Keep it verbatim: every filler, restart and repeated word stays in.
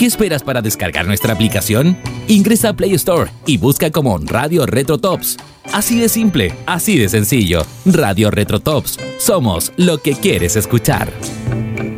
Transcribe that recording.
esperas para descargar nuestra aplicación? Ingresa a Play Store y busca como Radio Retro Tops. Así de simple, así de sencillo. Radio Retro Tops. Somos lo que quieres escuchar.